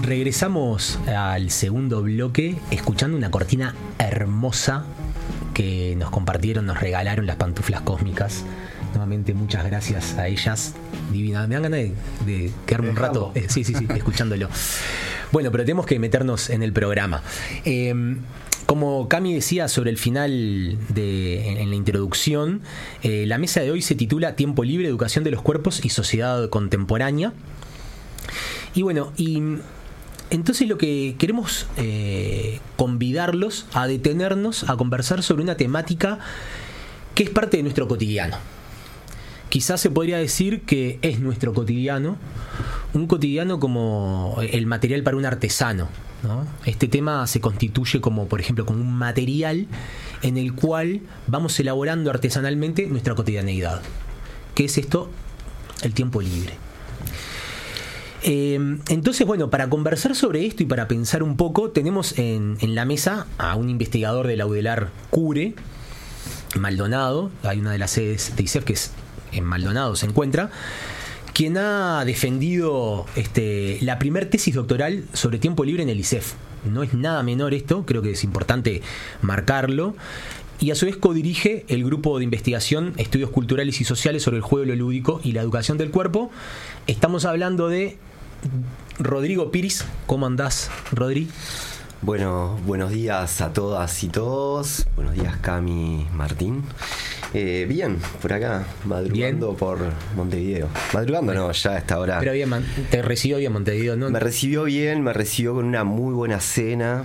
Regresamos al segundo bloque escuchando una cortina hermosa que nos compartieron, nos regalaron las pantuflas cósmicas. Nuevamente muchas gracias a ellas. Divina, me dan ganas de quedarme un rato sí, escuchándolo. Bueno, pero tenemos que meternos en el programa. Como Cami decía sobre el final en la introducción, la mesa de hoy se titula Tiempo libre, educación de los cuerpos y sociedad contemporánea. Y bueno, entonces lo que queremos convidarlos a detenernos a conversar sobre una temática que es parte de nuestro cotidiano. Quizás se podría decir que es nuestro cotidiano, un cotidiano como el material para un artesano, ¿no? Este tema se constituye como, por ejemplo, como un material en el cual vamos elaborando artesanalmente nuestra cotidianeidad. ¿Qué es esto? El tiempo libre. Entonces, bueno, para conversar sobre esto y para pensar un poco, tenemos en la mesa a un investigador de la UDELAR CURE, Maldonado. Hay una de las sedes de ISEF que es en Maldonado, se encuentra, quien ha defendido la primer tesis doctoral sobre tiempo libre en el ISEF. No es nada menor esto, creo que es importante marcarlo. Y a su vez codirige el grupo de investigación Estudios Culturales y Sociales sobre el juego, lo lúdico y la educación del cuerpo. Estamos hablando de Rodrigo Piris. ¿Cómo andás, Rodri? Bueno, buenos días a todas y todos. Buenos días, Cami, Martín. Bien, por acá, madrugando bien. Por Montevideo. Madrugando no, ya a esta hora. Pero bien, te recibió bien Montevideo, ¿no? Me recibió bien, me recibió con una muy buena cena.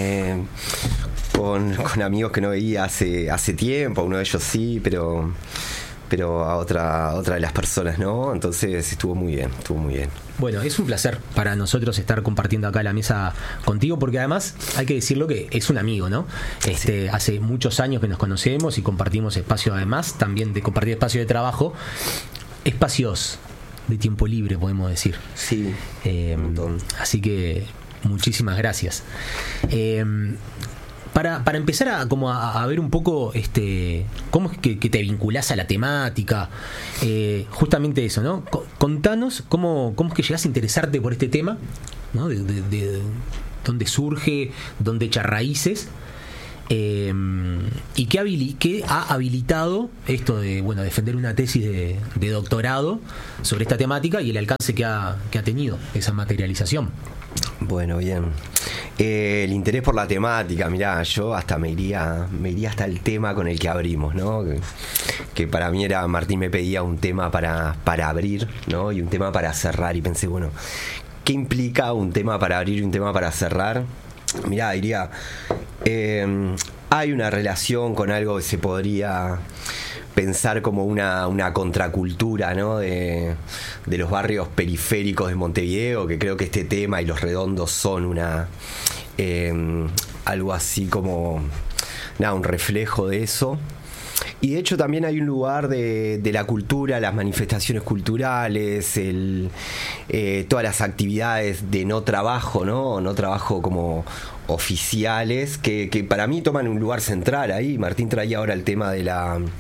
Con amigos que no veía hace tiempo, uno de ellos sí, pero a otra de las personas no, entonces estuvo muy bien. Bueno, es un placer para nosotros estar compartiendo acá la mesa contigo, porque además hay que decirlo que es un amigo, ¿no? Sí. Hace muchos años que nos conocemos y compartimos espacio, además también de compartir espacio de trabajo, espacios de tiempo libre, podemos decir. Sí, un montón. Así que muchísimas gracias. Para empezar a ver un poco cómo es que te vinculás a la temática, justamente eso, ¿no? Contanos cómo es que llegás a interesarte por este tema, ¿no? De dónde surge, dónde echa raíces, y qué ha habilitado esto de defender una tesis de doctorado sobre esta temática y el alcance que ha tenido esa materialización. Bueno, bien. El interés por la temática, mirá, yo hasta me iría hasta el tema con el que abrimos, ¿no? Que para mí era, Martín me pedía un tema para abrir, ¿no? Y un tema para cerrar, y pensé, bueno, ¿qué implica un tema para abrir y un tema para cerrar? Mirá, diría, hay una relación con algo que se podría pensar como una contracultura, ¿no? de los barrios periféricos de Montevideo, que creo que este tema y Los Redondos son algo así como un reflejo de eso. Y de hecho también hay un lugar de la cultura, las manifestaciones culturales, todas las actividades de no trabajo, no trabajo como oficiales, que para mí toman un lugar central ahí. Martín traía ahora el tema de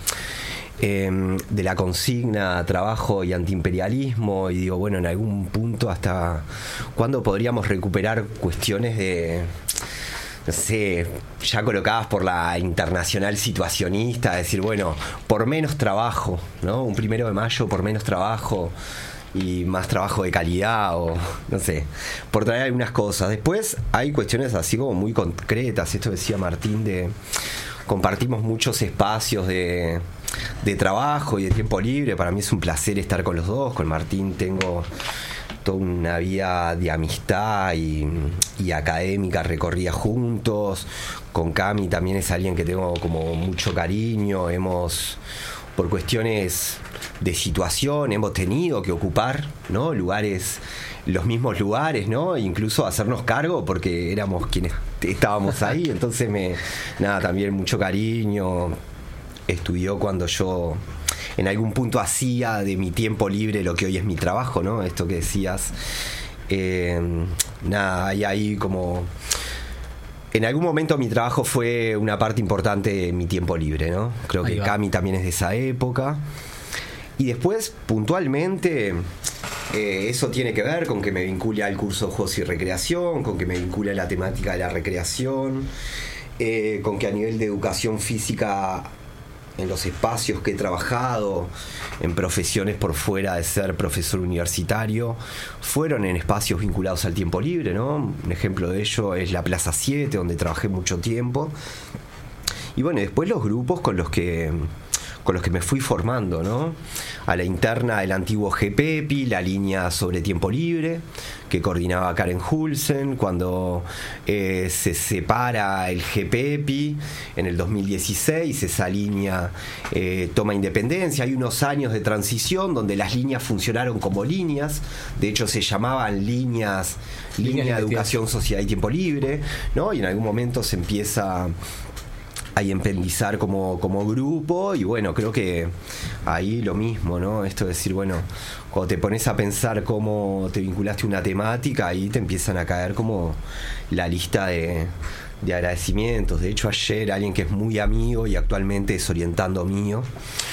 la consigna trabajo y antiimperialismo, y digo, bueno, en algún punto hasta cuándo podríamos recuperar cuestiones de, no sé, ya colocadas por la internacional situacionista, decir, bueno, por menos trabajo, ¿no? Un 1 de mayo por menos trabajo y más trabajo de calidad, o no sé, por traer algunas cosas. Después hay cuestiones así como muy concretas, esto decía Martín, compartimos muchos espacios de trabajo y de tiempo libre. Para mí es un placer estar con los dos. Con Martín tengo toda una vida de amistad y académica recorrida juntos. Con Cami también es alguien que tengo como mucho cariño. Por cuestiones de situación, hemos tenido que ocupar, ¿no? Los mismos lugares, ¿no? Incluso hacernos cargo porque éramos quienes estábamos ahí. Entonces también mucho cariño. Estudió cuando yo en algún punto hacía de mi tiempo libre lo que hoy es mi trabajo, ¿no? Esto que decías. Hay ahí como... En algún momento mi trabajo fue una parte importante de mi tiempo libre, ¿no? Creo que Cami también es de esa época. Y después, puntualmente, Eso tiene que ver con que me vincule al curso de juegos y recreación, con que me vincule a la temática de la recreación, con que a nivel de educación física, en los espacios que he trabajado, en profesiones por fuera de ser profesor universitario, fueron en espacios vinculados al tiempo libre, ¿no? Un ejemplo de ello es la Plaza 7, donde trabajé mucho tiempo. Y bueno, después los grupos con los que me fui formando, ¿no? A la interna del antiguo GPEPI, la línea sobre tiempo libre, que coordinaba Karen Hulsen. Cuando se separa el GPEPI en el 2016, esa línea toma independencia. Hay unos años de transición donde las líneas funcionaron como líneas. De hecho, se llamaban línea de educación, sociedad y tiempo libre, ¿no? Y en algún momento se empieza a independizar como grupo, y bueno, creo que ahí lo mismo, ¿no? Esto de decir, bueno, cuando te pones a pensar cómo te vinculaste a una temática, ahí te empiezan a caer como la lista de agradecimientos. De hecho, ayer alguien que es muy amigo y actualmente es orientando mío,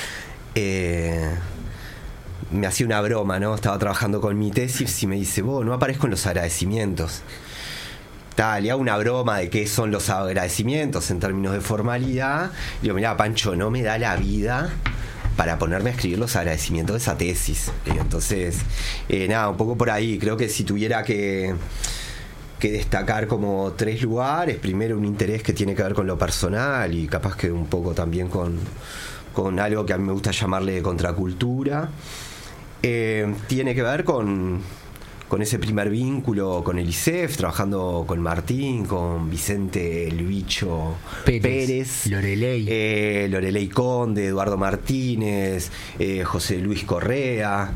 me hacía una broma, ¿no? Estaba trabajando con mi tesis y me dice, vos, no aparezco en los agradecimientos. Le hago una broma de qué son los agradecimientos en términos de formalidad. Y digo, mirá, Pancho, no me da la vida para ponerme a escribir los agradecimientos de esa tesis. Entonces, nada, un poco por ahí. Creo que si tuviera que destacar como 3 lugares, primero un interés que tiene que ver con lo personal y capaz que un poco también con algo que a mí me gusta llamarle contracultura. Tiene que ver con ese primer vínculo con el ISEF, trabajando con Martín, con Vicente El Bicho Pérez, Loreley Conde, Eduardo Martínez, José Luis Correa,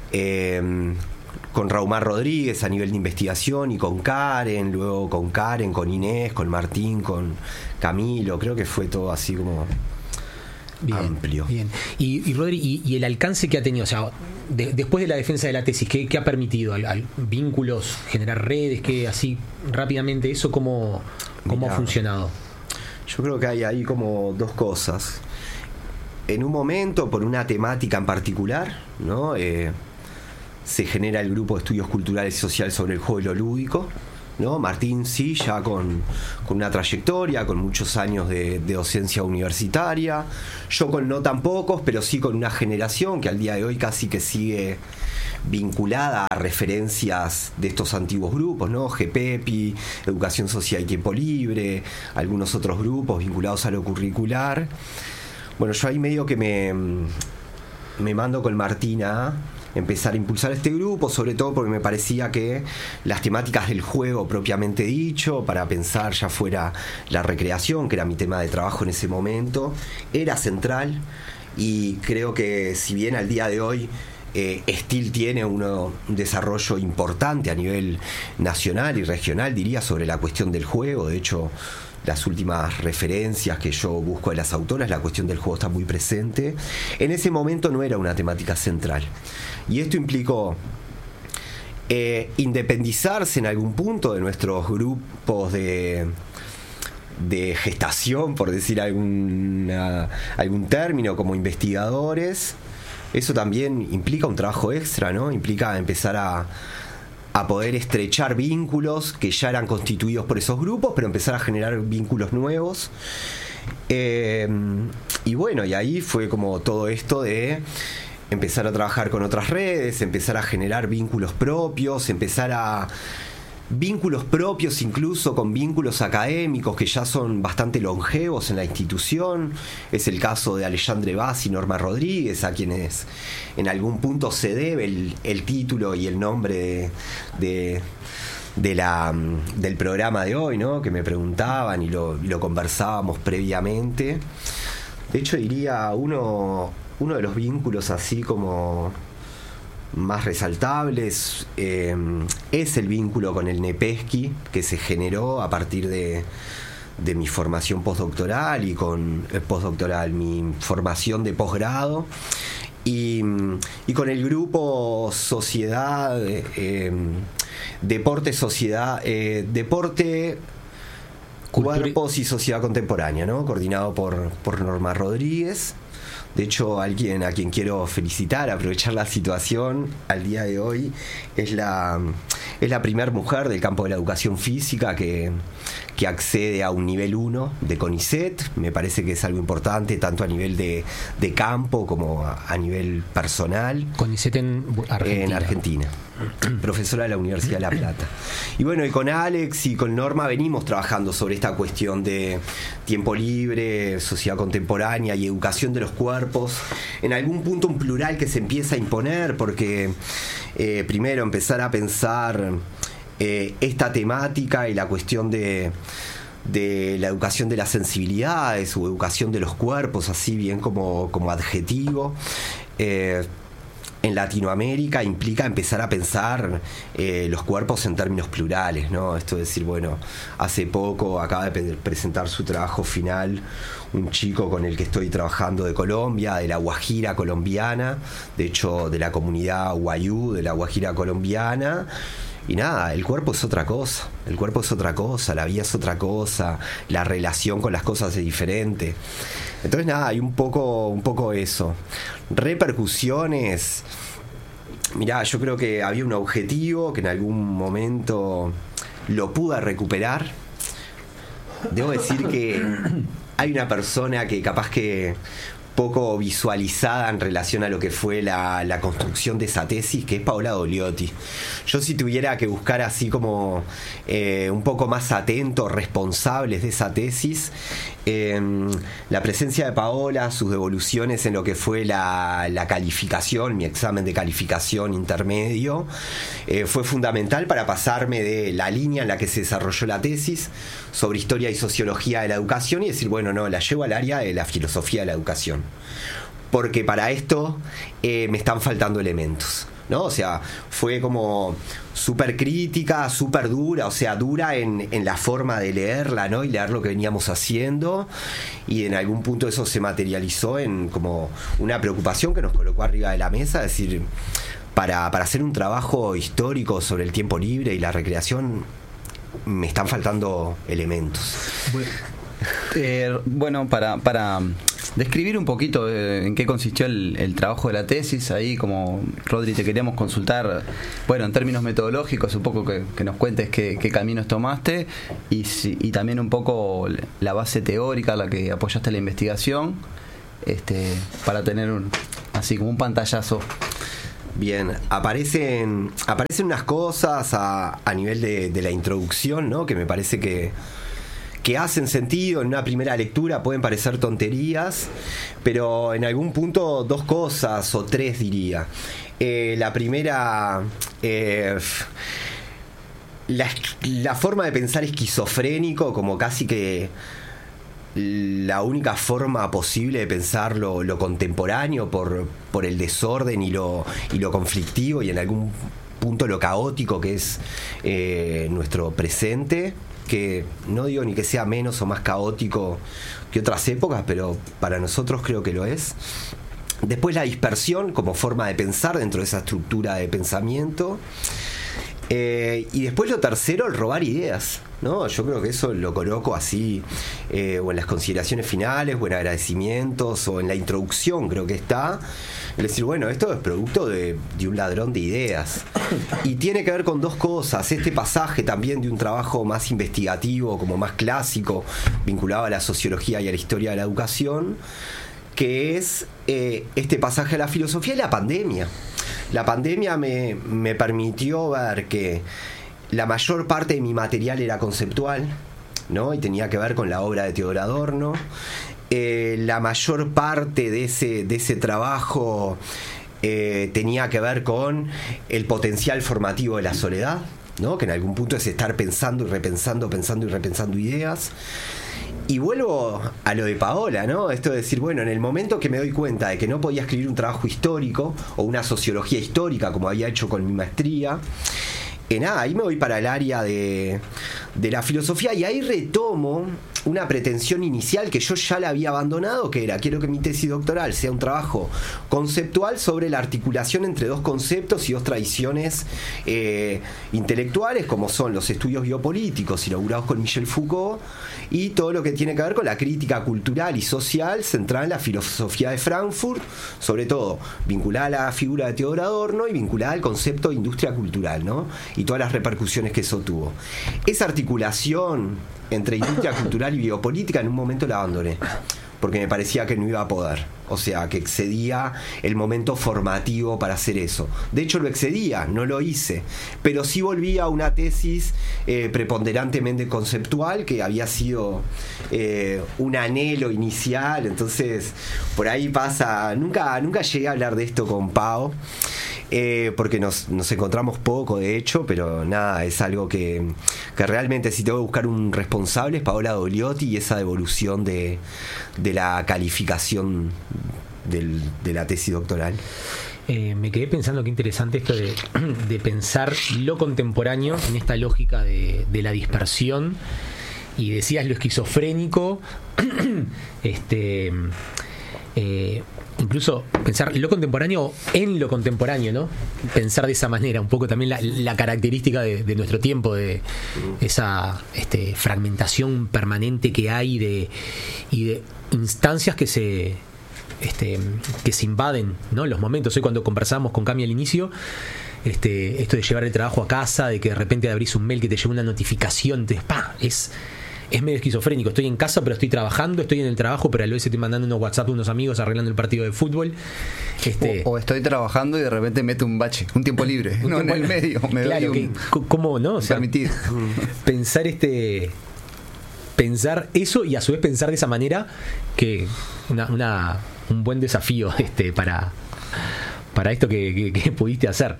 con Raumar Rodríguez a nivel de investigación, y con Karen, luego con Karen, con Inés, con Martín, con Camilo. Creo que fue todo así como bien, amplio. Bien. Y Rodri, ¿y el alcance que ha tenido? O sea, después de la defensa de la tesis, ¿qué ha permitido? ¿Al vínculos, generar redes? ¿Qué, así rápidamente eso cómo ha funcionado? Yo creo que hay ahí como 2 cosas. En un momento, por una temática en particular, ¿no? Se genera el grupo de estudios culturales y sociales sobre el juego y lo lúdico, ¿no? Martín sí, ya con una trayectoria, con muchos años de docencia universitaria. Yo con no tan pocos, pero sí con una generación que al día de hoy casi que sigue vinculada a referencias de estos antiguos grupos, ¿no? GPEPI, Educación Social y Tiempo Libre, algunos otros grupos vinculados a lo curricular. Bueno, yo ahí medio que me mando con Martín a empezar a impulsar este grupo, sobre todo porque me parecía que las temáticas del juego propiamente dicho, para pensar ya fuera la recreación, que era mi tema de trabajo en ese momento, era central. Y creo que si bien al día de hoy Steel tiene un desarrollo importante a nivel nacional y regional, diría, sobre la cuestión del juego. De hecho, las últimas referencias que yo busco de las autoras, la cuestión del juego está muy presente. En ese momento no era una temática central. Y esto implicó independizarse en algún punto de nuestros grupos de gestación, por decir algún término, como investigadores. Eso también implica un trabajo extra, ¿no? Implica empezar a poder estrechar vínculos que ya eran constituidos por esos grupos, pero empezar a generar vínculos nuevos. Y bueno, y ahí fue como todo esto de empezar a trabajar con otras redes, empezar a generar vínculos propios, vínculos propios incluso con vínculos académicos que ya son bastante longevos en la institución. Es el caso de Alexandre Vaz y Norma Rodríguez, a quienes en algún punto se debe el título y el nombre del programa de hoy, ¿no? Que me preguntaban y lo conversábamos previamente. De hecho, diría uno de los vínculos así como más resaltables es el vínculo con el NEPESCI, que se generó a partir de mi formación postdoctoral y con mi formación de posgrado, y con el grupo Sociedad, Deporte, Sociedad, Deporte, Cuerpos y Sociedad Contemporánea, ¿no? Coordinado por Norma Rodríguez, De hecho, alguien a quien quiero felicitar, aprovechar la situación al día de hoy, es la primera mujer del campo de la educación física que accede a un nivel 1 de CONICET. Me parece que es algo importante, tanto a nivel de campo como a nivel personal. CONICET en Argentina. En Argentina. Profesora de la Universidad de La Plata. Y bueno, y con Alex y con Norma venimos trabajando sobre esta cuestión de tiempo libre, sociedad contemporánea y educación de los cuerpos. En algún punto un plural que se empieza a imponer, porque primero empezar a pensar esta temática y la cuestión de la educación de las sensibilidades o educación de los cuerpos, así bien como adjetivo. En Latinoamérica implica empezar a pensar los cuerpos en términos plurales, ¿no? Esto es decir, bueno, hace poco acaba de presentar su trabajo final un chico con el que estoy trabajando de Colombia, de la Guajira colombiana, de hecho de la comunidad Guayú de la Guajira colombiana. Y nada, el cuerpo es otra cosa, la vida es otra cosa, la relación con las cosas es diferente. Entonces nada, hay un poco eso. Repercusiones. Mirá, yo creo que había un objetivo que en algún momento lo pude recuperar. Debo decir que hay una persona que capaz que poco visualizada en relación a lo que fue la construcción de esa tesis, que es Paola Dogliotti. Yo, si tuviera que buscar así como un poco más atentos, responsables de esa tesis, la presencia de Paola, sus devoluciones en lo que fue la calificación, mi examen de calificación intermedio, fue fundamental para pasarme de la línea en la que se desarrolló la tesis sobre historia y sociología de la educación y decir, bueno, no, la llevo al área de la filosofía de la educación, porque para esto me están faltando elementos, ¿no? O sea, fue como súper crítica, súper dura, o sea, dura en la forma de leerla, ¿no? Y leer lo que veníamos haciendo, y en algún punto eso se materializó en como una preocupación que nos colocó arriba de la mesa, es decir, para hacer un trabajo histórico sobre el tiempo libre y la recreación me están faltando elementos. Bueno, para describir un poquito en qué consistió el trabajo de la tesis, ahí como Rodri te queríamos consultar, bueno, en términos metodológicos, un poco que nos cuentes qué caminos tomaste y también un poco la base teórica a la que apoyaste la investigación, para tener así como un pantallazo. Bien, aparecen unas cosas a nivel de la introducción, ¿no? Que me parece que hacen sentido en una primera lectura, pueden parecer tonterías, pero en algún punto dos cosas, o tres diría. La primera, la forma de pensar esquizofrénico, como casi que la única forma posible de pensar lo contemporáneo por el desorden y lo conflictivo, y en algún punto lo caótico que es nuestro presente, que no digo ni que sea menos o más caótico que otras épocas, pero para nosotros creo que lo es. Después la dispersión como forma de pensar dentro de esa estructura de pensamiento. Y después lo tercero, el robar ideas, ¿no? Yo creo que eso lo coloco así, o en las consideraciones finales, o en agradecimientos, o en la introducción, creo que está. Es decir, bueno, esto es producto de un ladrón de ideas. Y tiene que ver con dos cosas. Este pasaje también de un trabajo más investigativo, como más clásico, vinculado a la sociología y a la historia de la educación, que es este pasaje a la filosofía y la pandemia. La pandemia me permitió ver que la mayor parte de mi material era conceptual, ¿no? Y tenía que ver con la obra de Teodoro Adorno. La mayor parte de ese trabajo tenía que ver con el potencial formativo de la soledad, ¿no? Que en algún punto es estar pensando y repensando, pensando y repensando ideas. Y vuelvo a lo de Paola, ¿no? Esto de decir, bueno, en el momento que me doy cuenta de que no podía escribir un trabajo histórico o una sociología histórica como había hecho con mi maestría, ahí me voy para el área de la filosofía, y ahí retomo una pretensión inicial que yo ya la había abandonado, que era: quiero que mi tesis doctoral sea un trabajo conceptual sobre la articulación entre dos conceptos y dos tradiciones intelectuales, como son los estudios biopolíticos inaugurados con Michel Foucault y todo lo que tiene que ver con la crítica cultural y social centrada en la filosofía de Frankfurt, sobre todo vinculada a la figura de Theodor Adorno y vinculada al concepto de industria cultural, ¿no? Y todas las repercusiones que eso tuvo. Esa articulación entre industria cultural y biopolítica en un momento la abandoné, porque me parecía que no iba a poder, o sea, que excedía el momento formativo para hacer eso. De hecho lo excedía, no lo hice, pero sí volví a una tesis preponderantemente conceptual, que había sido un anhelo inicial. Entonces por ahí pasa, nunca llegué a hablar de esto con Pau, porque nos encontramos poco, de hecho, pero nada, es algo que realmente, si tengo que buscar un responsable, es Paola Dogliotti y esa devolución de la calificación de la tesis doctoral. Me quedé pensando qué interesante esto de pensar lo contemporáneo en esta lógica de la dispersión, y decías lo esquizofrénico, incluso pensar lo contemporáneo en lo contemporáneo, ¿no? Pensar de esa manera, un poco también la característica de nuestro tiempo, de esa fragmentación permanente que hay y de instancias que se invaden, ¿no? Los momentos. Hoy, cuando conversábamos con Cami al inicio, esto de llevar el trabajo a casa, de que de repente abrís un mail que te llega una notificación, entonces, es medio esquizofrénico. Estoy en casa, pero estoy trabajando, estoy en el trabajo, pero a la vez estoy mandando unos WhatsApp a unos amigos arreglando el partido de fútbol. O estoy trabajando y de repente meto un bache, un tiempo libre, en el medio. Claro, ¿cómo no? O sea, permitir. Pensar eso, y a su vez pensar de esa manera, que un buen desafío para esto que pudiste hacer.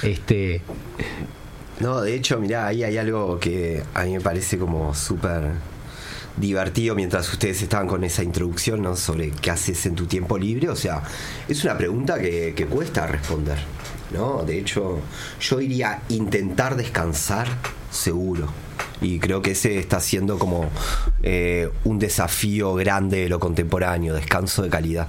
No, de hecho, mirá, ahí hay algo que a mí me parece como súper divertido mientras ustedes estaban con esa introducción, ¿no? Sobre qué haces en tu tiempo libre. O sea, es una pregunta que cuesta responder, ¿no? De hecho, yo diría intentar descansar, seguro. Y creo que ese está siendo como un desafío grande de lo contemporáneo, descanso de calidad.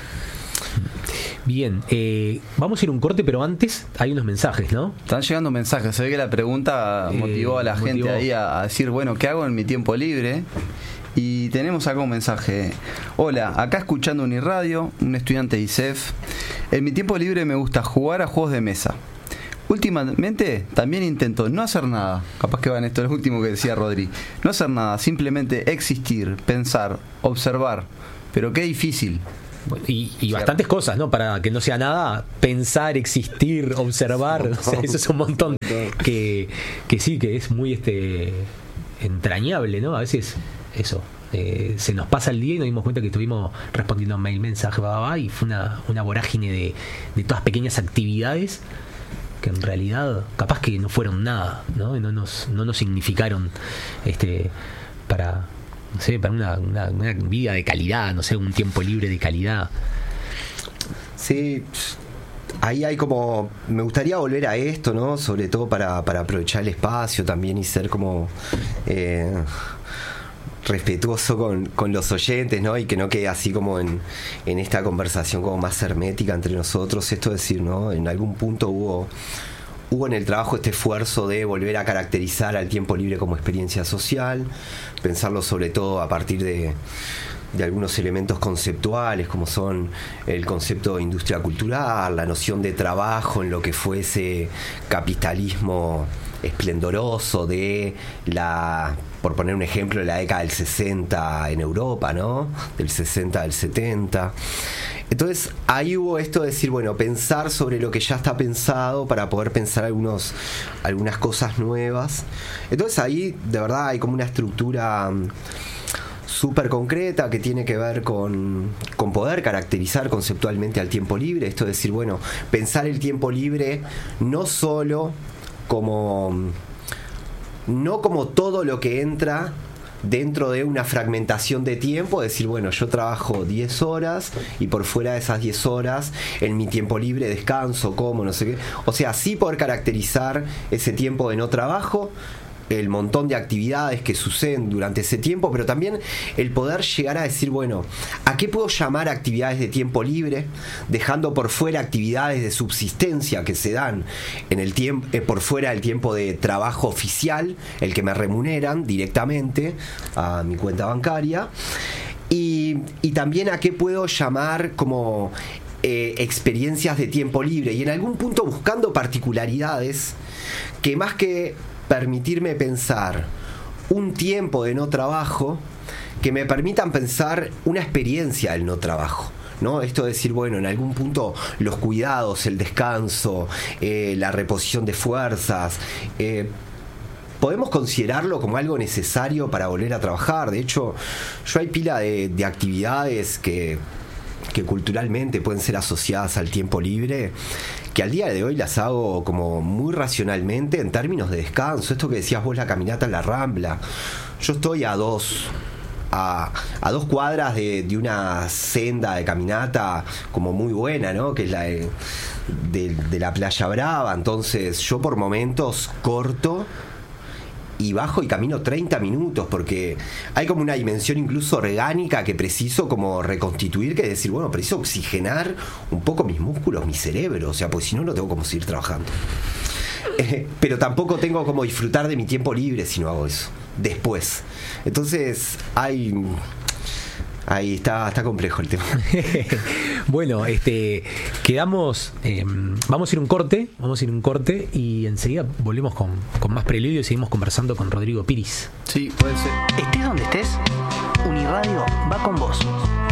Bien, vamos a ir a un corte, pero antes hay unos mensajes, ¿no? Están llegando mensajes. Se ve que la pregunta motivó a la gente ahí a decir, bueno, ¿qué hago en mi tiempo libre? Y tenemos acá un mensaje. Hola, acá escuchando Uniradio, un estudiante de ISEF. En mi tiempo libre me gusta jugar a juegos de mesa. Últimamente también intento no hacer nada. Capaz que va en esto, es lo último que decía Rodri. No hacer nada, simplemente existir, pensar, observar. Pero qué difícil. Y bastantes cosas, ¿no? Para que no sea nada, pensar, existir, observar, o sea, eso es un montón que sí, que es muy entrañable, ¿no? A veces eso, se nos pasa el día y nos dimos cuenta que estuvimos respondiendo a mail, mensaje, y fue una vorágine de todas pequeñas actividades que en realidad capaz que no fueron nada, ¿no? No nos significaron para, no sé, para una vida de calidad, no sé, un tiempo libre de calidad. Sí, ahí hay como, me gustaría volver a esto, ¿no? Sobre todo para aprovechar el espacio también y ser como respetuoso con los oyentes, ¿no? Y que no quede así como en esta conversación como más hermética entre nosotros. Esto es decir, ¿no? En algún punto hubo en el trabajo este esfuerzo de volver a caracterizar al tiempo libre como experiencia social, pensarlo sobre todo a partir de algunos elementos conceptuales, como son el concepto de industria cultural, la noción de trabajo en lo que fue ese capitalismo esplendoroso de por poner un ejemplo, la década del 60 en Europa, ¿no? Del 60 al 70. Entonces ahí hubo esto de decir, bueno, pensar sobre lo que ya está pensado para poder pensar algunas cosas nuevas. Entonces ahí de verdad hay como una estructura súper concreta que tiene que ver con poder caracterizar conceptualmente al tiempo libre. Esto es decir, bueno, pensar el tiempo libre no solo no como todo lo que entra dentro de una fragmentación de tiempo, decir, bueno, yo trabajo 10 horas y por fuera de esas 10 horas en mi tiempo libre descanso, como, no sé qué. O sea, sí poder caracterizar ese tiempo de no trabajo, el montón de actividades que suceden durante ese tiempo, pero también el poder llegar a decir, bueno, ¿a qué puedo llamar actividades de tiempo libre? Dejando por fuera actividades de subsistencia que se dan en el tiempo, por fuera del tiempo de trabajo oficial, el que me remuneran directamente a mi cuenta bancaria. Y también a qué puedo llamar como experiencias de tiempo libre, y en algún punto buscando particularidades que, más que permitirme pensar un tiempo de no trabajo, que me permitan pensar una experiencia del no trabajo, ¿no? Esto de decir, bueno, en algún punto los cuidados, el descanso, la reposición de fuerzas, podemos considerarlo como algo necesario para volver a trabajar. De hecho, yo hay pila de actividades que culturalmente pueden ser asociadas al tiempo libre, que al día de hoy las hago como muy racionalmente en términos de descanso. Esto que decías vos, la caminata en la Rambla. Yo estoy a dos cuadras de una senda de caminata como muy buena, ¿no? Que es la de la Playa Brava. Entonces yo por momentos corto y bajo y camino 30 minutos, porque hay como una dimensión incluso orgánica que preciso como reconstituir, que es decir, bueno, preciso oxigenar un poco mis músculos, mi cerebro, o sea, porque si no, no tengo como seguir trabajando. Pero tampoco tengo como disfrutar de mi tiempo libre si no hago eso después. Entonces ahí está complejo el tema. Bueno, quedamos, vamos a ir un corte y enseguida volvemos con más preludio y seguimos conversando con Rodrigo Piris. Sí, puede ser. Estés donde estés, Uniradio va con vos.